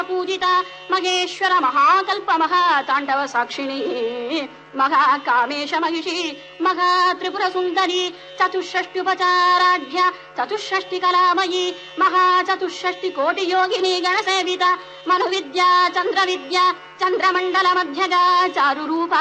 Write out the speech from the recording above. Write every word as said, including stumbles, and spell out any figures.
पूजिता महेश्वर महाकल्प महाताण्डव साक्षिणी महाकामेश महिषी महा त्रिपुर सुन्दरी चतुष्षष्ट्युपचाराढ्या चतुष्षष्टि कलामयी महाचतुष्षष्टि कोटि योगिनी गणसेविता मनुविद्या चन्द्रविद्या चन्द्रमण्डल मध्यगा चारुरूपा